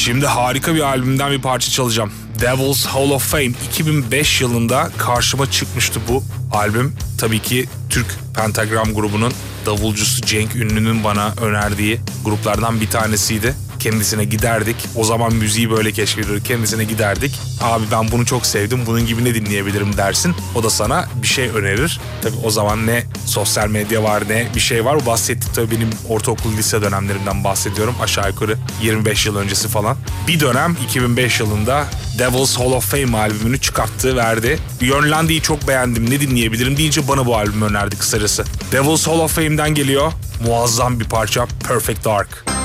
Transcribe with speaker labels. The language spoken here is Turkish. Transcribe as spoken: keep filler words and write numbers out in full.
Speaker 1: Şimdi harika bir albümden bir parça çalacağım. Devil's Hall of Fame. iki bin beş yılında karşıma çıkmıştı bu albüm. Tabii ki Türk Pentagram grubunun davulcusu Cenk Ünlü'nün bana önerdiği gruplardan bir tanesiydi. Kendisine giderdik. O zaman müziği böyle keşfediyorduk. Kendisine giderdik. Abi ben bunu çok sevdim. Bunun gibi ne dinleyebilirim dersin. O da sana bir şey önerir. Tabii o zaman ne sosyal medya var ne bir şey var. O bahsettik tabii benim ortaokul lise dönemlerimden bahsediyorum. Aşağı yukarı yirmi beş yıl öncesi falan. Bir dönem iki bin beş yılında Devil's Hall of Fame albümünü çıkarttı, verdi. Yönlendiği çok beğendim. Ne dinleyebilirim deyince bana bu albümü önerdi kısacası. Devil's Hall of Fame'den geliyor. Muazzam bir parça. Perfect Dark.